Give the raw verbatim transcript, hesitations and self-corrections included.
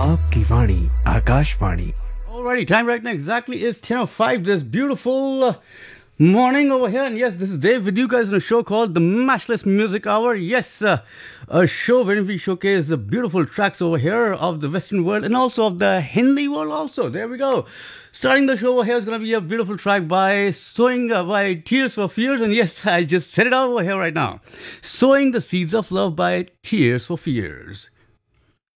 आपकी वाणी Akashvani. Alrighty, time right now exactly is ten oh five. This beautiful uh, morning over here. And yes, this is Dave with you guys in a show called The Matchless Music Hour. Yes, uh, a show where we showcase the beautiful tracks over here of the Western world and also of the Hindi world also. There we go. Starting the show over here is going to be a beautiful track by Sowing uh, by Tears for Fears. And yes, I just said it out over here right now. Sowing the Seeds of Love by Tears for Fears.